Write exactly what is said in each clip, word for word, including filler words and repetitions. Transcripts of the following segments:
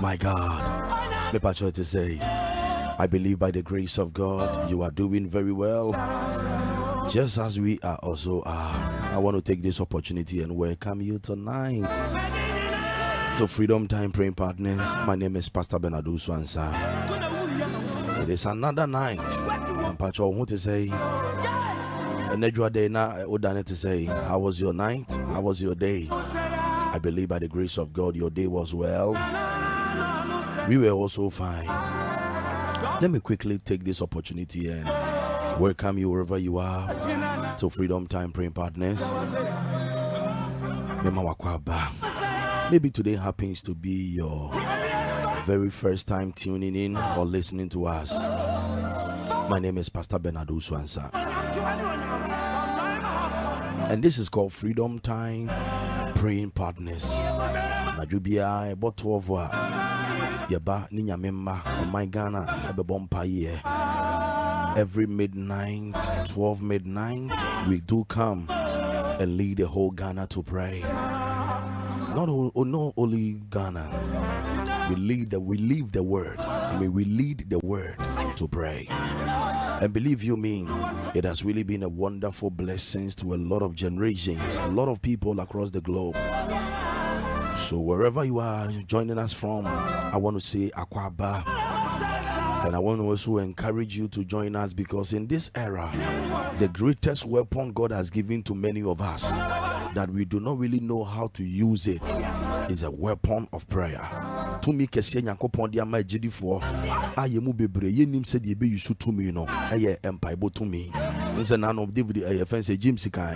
My God, the pastor to say, I believe by the grace of God, you are doing very well, just as we are also are. I want to take this opportunity and welcome you tonight to Freedom Time Praying Partners. My name is Pastor Benadu Swansa. It is another night. And Pastor, I want to say, Nedra day na Odane to say, how was your night? How was your day? I believe by the grace of God, your day was well. We were also fine. Let me quickly take this opportunity and welcome you wherever you are to Freedom Time Praying Partners. Maybe today happens to be your very first time tuning in or listening to us. My name is Pastor Benadu Swansa, and this is called Freedom Time Praying Partners. Najubia bottle of Yaba Ninya Memma my Ghana Ebe Bompa ye. Every midnight, twelve midnight, we do come and lead the whole Ghana to pray. Not, all, not only Ghana, we lead the we leave the word. I mean, we lead the word to pray. And believe you me, it has really been a wonderful blessing to a lot of generations, a lot of people across the globe. So wherever you are joining us from, I want to say Akwaba, and I want to also encourage you to join us, because in this era, the greatest weapon God has given to many of us that we do not really know how to use it is a weapon of prayer. To me, kesi nyankopon dia ma gidi for ayemu bebre yenim se de be yusu to me no eye empire bo to me. Nse na no David eye fence James kai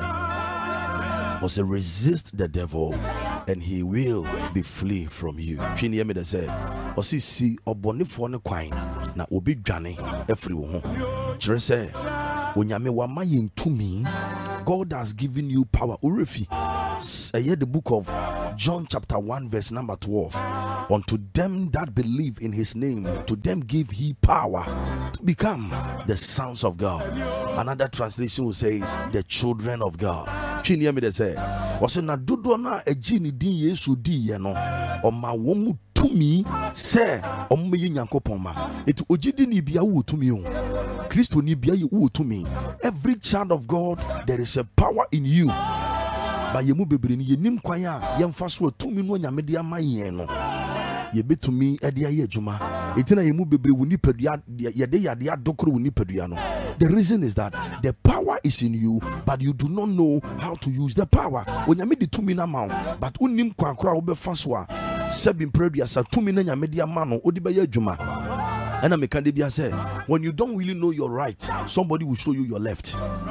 was a resist the devil and he will be flee from you. Twini me de say o si si obonefo ne kwan na obi dwane afri wo ho. Kire say onyame wa mayin to me. God has given you power. Urefi uh, the book of John chapter one verse number twelve. Unto them that believe in his name, to them give he power to become the sons of God. Another translation says the children of God. Chinia me de say was na dodo na ejini din Yesu di ye no o ma wo mu tumi se o mo yi nyankopon ma etu ogidi ni bia wo tumi o Kristo ni bia yi wo tumi. Every child of God, there is a power in you. Ba yemu bebre ni yenim kwan a yemfa so tumi no nyame de ama yen no ye betumi e de aye adwuma etina yemu bebre woni padua ye de yade adokoro woni padua no. The reason is that the power is in you, but you do not know how to use the power. Onyame de tumi na ma, but unim kwan kora wo be fa so a sebin padua sa tumi na nyame de ama no odi be ye adwuma. And I make a say, when you don't really know your right, somebody will show you your left.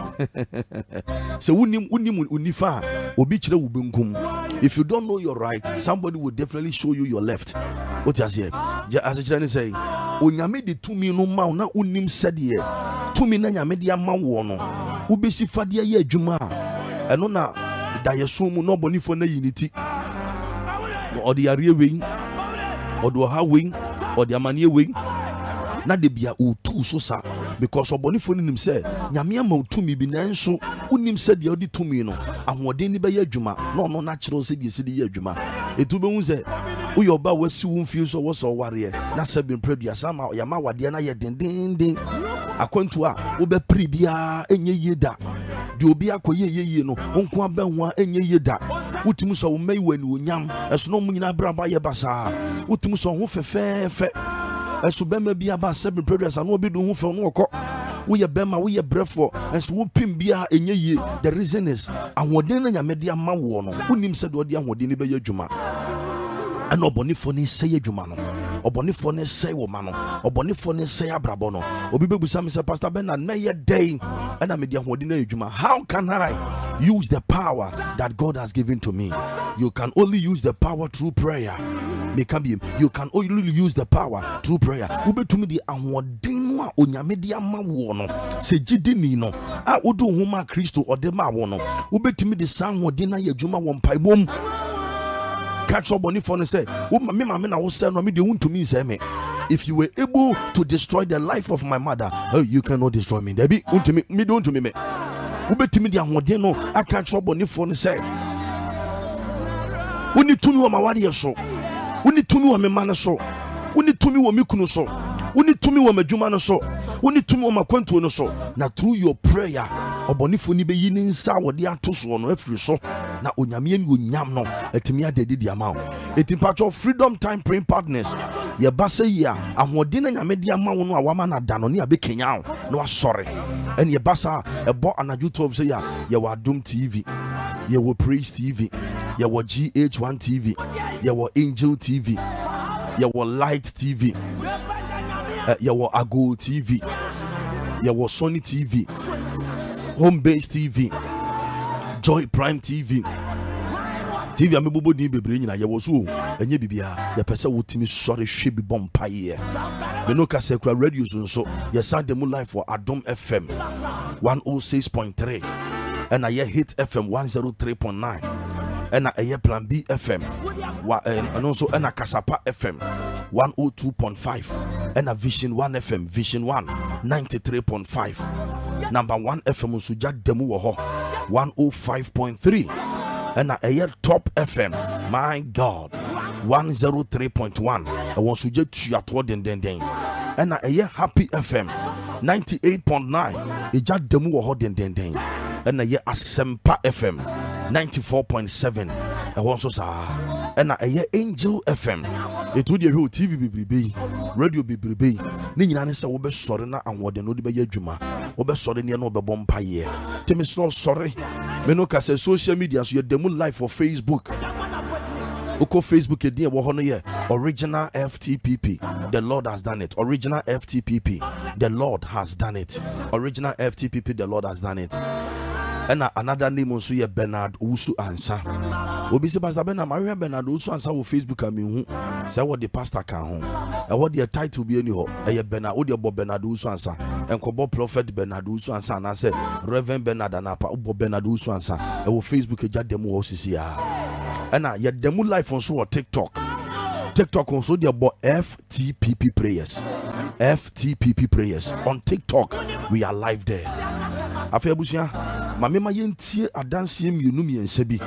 So if you don't know your right, somebody will definitely show you your left. What you say? As a Chinese say, onyame de tumi no ma na unim said ye tumi na nyame de ama wo no ubesi fade ye adwuma eno na da yeso mu no bonifo na yiniti or the area wing or the ha wing or the amanie wing na de bia utu so sa, because obonifo nim say nyame ama utumi bi nanso unim se de odi tumi no ahoden ni be ye adwuma no no na kire se de se de ye adwuma etu be hu se uyo ba wasi wo mfie so wo so ware na sabin produce sama ya ma wade na ye den den den akwantu a wo be pri bia enye ye da de obi akoye ye ye no onko aba ho enye ye da utim so wo mai wani onyam eso no munyina braba ye basa utim so ho fefe fe eso be ma bia ba sabin produce no obi do ho fe no okọ we ye bema we ye brefo eso wo pim bia enye ye. The reason is ahoden na nyame de ama wo no unim se de odi ahoden ni be ye adwuma and obonifo ni say adwuma no obonifo ni say wo ma no obonifo ni say abrabo no obi bebusa me say Pastor Bernard na ye day and I media hodi na adwuma. How can I use the power that God has given to me? You can only use the power through prayer. You can only use the power through prayer. Ubetumi di ahoden a onyame di ama wo no se gidini no a odo homa Kristo odema wo no ubetumi di san hodi na ye adwuma wo mpaibom. Catch up on it for say, oh, me, my man, I was saying, me, they want to me, say me. If you were able to destroy the life of my mother, oh, you cannot destroy me. They be to me, me don't to me, me. Who bet me the amodeno? I catch up on it for say. We need to know my warrior so. Woni tumi wo me ma no so. Woni tumi wo me kunu so. Woni tumi wo madwuma no so. Woni tumi wo makwantuo no so. Na through your prayer, obonifo ni be yi ni nsa wo de atoso no afiri so. Na onyame ni onyam no etimi adedi di ama. Etim patcho Freedom Time Praying Partners. Ye ba se ya ahode na nyame di ama wo no awama na da no ne abekenya wo no asore. En ye ba sa ebo anadwo twelve se ya ye wa Adom T V. Ye wo Praise T V. Ye wo G H one T V. Ye wo Angel T V. Ye wo Light T V. Uh, ye wo Ago T V. Ye wo Sony T V. Home Base T V. Joy Prime T V. T V amebobo din bebre nyina ye wo so enye bibia ye pese wotimi sori hwe bi bompa ye me no ka se kura radio so so ye sound them live for Adom F M one oh six point three and a ye Hit F M one oh three point nine and a ye Plan B F M and also and a Kasapa F M one oh two point five and a Vision one F M Vision one ninety-three point five number one F M suja demu wo ho one oh five point three and a year Top F M, my God, one oh three point one. I want to get to your toward den den den. And a year Happy F M, ninety-eight point nine. A just demu ho den den den. And a year Asempa F M, ninety-four point seven. I want to say, and a year Angel F M. It would be T V B B, radio B B B. Nina is a obe sorry na and what the no be juma. Obe sorry near no be bompaye. Tell so sorry. Menoka says social media, so you're demo live for Facebook. Oko Facebook idea wo ye original F T P P. The Lord has done it. Original F T P P. The Lord has done it. Original F T P P. The Lord has done it. And another name also ye Bernard Usu Ansa. Obi se Pastor Bernard Maria Bernard Usu Ansa wo Facebook ami hu. Say what the pastor can ho. E what the title be any ho. E Bernard o de Bob Bernard Usu Ansa. Enkobo Prophet Bernard Usu Ansa na say Reverend Bernard Anapa Bob Bernard Usu Ansa. E wo Facebook e ja demo wo sisi ya. And ye demo live on so TikTok. TikTok on so de bo F T P P prayers. F T P P prayers on TikTok. We are live there. Afa abusia mame ma yentie adanse mienu miensa bi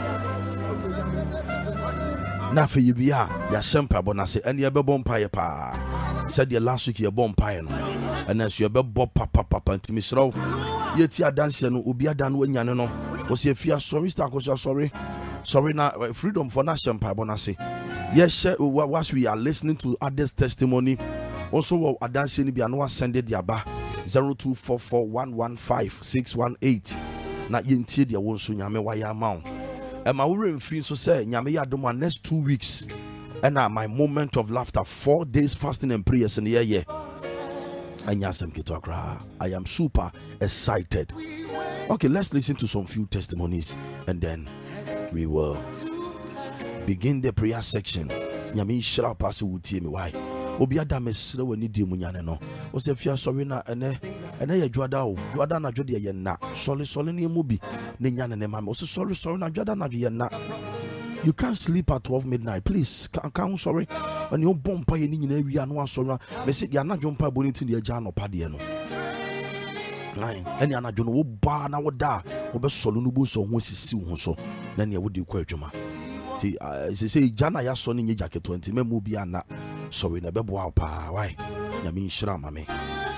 na afa yebia ya sempa bonase ene ye bebo mpaye pa said the last week ye bom mpaye no ene so ye bebo papa papa ntimi sraw yeti adanse no obi adan no anyane no wo se afia sorry star ko sorry sorry na freedom for na sempa bonase yes whilst we are listening to others testimony also adanse ni bia no send it yaba zero two four four one one five six one eight na yentie dia wonso nyame waya mawo e ma wo remfin so say nyame ya dom next two weeks and my moment of laughter four days fasting and prayers in the year anyasem kitokra. I am super excited. Okay, let's listen to some few testimonies and then we will begin the prayer section. Nyame shira pass wutie me why obi ada mesre wani di munyane no wo se fia sorry na ene ene ya dwada o dwada na dwode ye na sorry sorry ne mu bi ne nyane ne mama wo se sorry sorry na dwada na ye na. You can't sleep at twelve midnight, please. Can can sorry when you bomb pay ni nyina wi anu asoro me se ya na dwompa boni tin de agya no pade no nine ene ana dwono wo ba na wo da wo be solo no bo so ho sisi wo so na ne wo de kwa adwuma ti se se jana ya so ne nye jacket twenty memu bi ana sorry na bebo wa pa why nyame nshira mame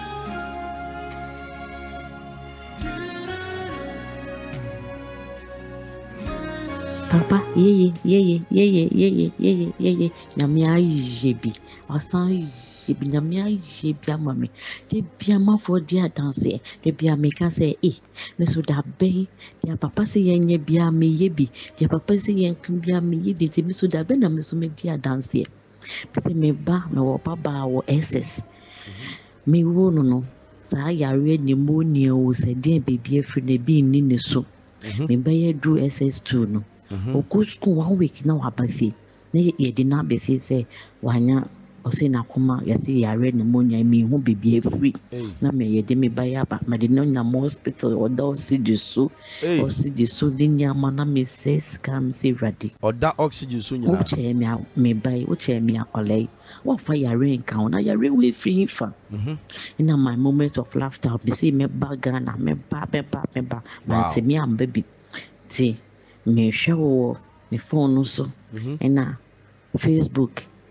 Papa ye ye ye ye ye ye ye ye ye ye nyame ajebi asan jebi nyame ajebi amame de bia mafo dia danse de bia meka say eh me so da be dia papa se yenye bia me yebi dia papa se yen bia me yedi te me so da be na me so me dia danse se me ba me wo baba wo S S me wo no no sa yare pneumonia wo se dia baby afri na bi ni ne so me ba ye do S S two no oku school one week na wa bafi na ye di na bafi say wanya o say na kuma ya say yare pneumonia me hu baby afri na me ye de me ba ya ba me de no na hospital o da o si di so o si di so di nyama na me say scam say ready o da oxygen so nyina o che me me ba o che me akole wa fa yare nkan na yare we free fa mhm in my moment of laughter be say me ba Ghana me ba be ba me ba ma ti me am baby ti me show ne phone so and na Facebook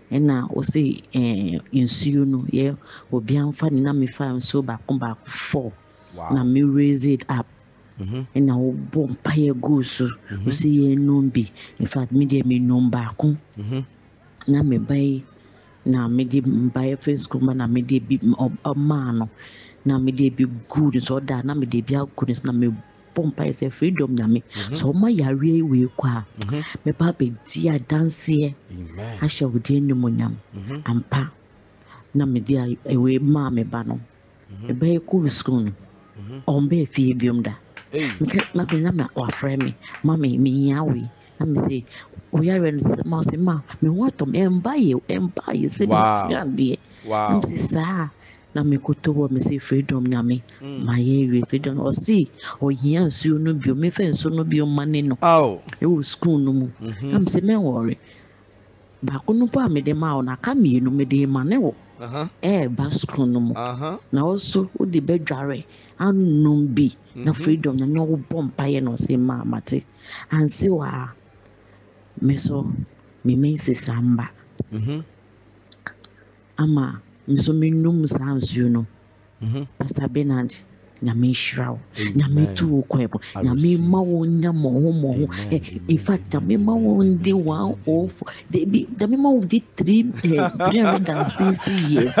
ɛna ɔsi ɛɛ nsuo no yɛ obi anfa ne na mefa nsuo baako baako four na me raise it up ɛna ɔbɔ mpaeɛ gu so ɔsi yɛ num bi in fact me deɛ me num baako na me bae na me de bae first kuma na me de bi ɔmaa no na me de bi good so ɔda na me de bi agu so na me pompa is a freedom nyame so ma yare we kwa me pa be dia danse a show de nyam ampa na me dia we ma me ba no e ba ku school no on be fie biom da na fe na ma wa frame me ma me me yawe na me say o yare no ma se ma me watom emba ye emba ye se de wow me sa na me koto wo me say freedom nyame my ye freedom o see o hia nsuo no bio me fe nsuo no bio mane no oh e wo school no mu na me say me worry ba ko no pa me de ma o na ka me no me de mane wo aha eh ba school no mu aha na also o de bedware anum bi na freedom na nyo bom pa ye no say ma mate and see wa me so me me say samba mhm ama so me num sounds you know mhm Pastor Bernard nyame shraw nyame tu kwebo nyame ma won nya mo ho mo in fact nyame ma won di one of the nyame ma won di three three hundred sixty years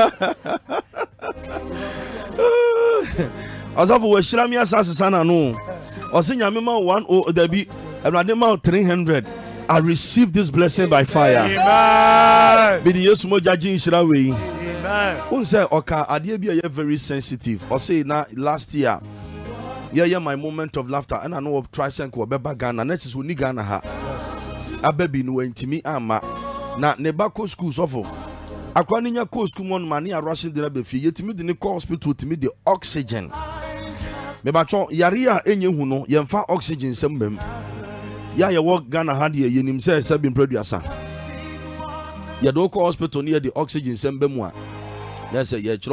azafo we shira mi asase sana no o se nyame ma one o da bi Ewrade ma three hundred. I receive this blessing by fire. Amen. Be the yesu mo judging shira we. Who say oka ade bia you very sensitive or say na last year yeah yeah my moment of laughter and I know of try senko beba Ghana next is uni Ghana ha ababi no intimi ama na ne ba ko school sofo akwa nya ko school mon man ya rushing de na be fie yetimi de ne ko hospital timi de oxygen me ba chon yare a enye hu no ye mfa oxygen sembem ya ye wo Ghana ha de ye nim say sabin producer ye do ko hospital ne ye de oxygen sembem a na say ye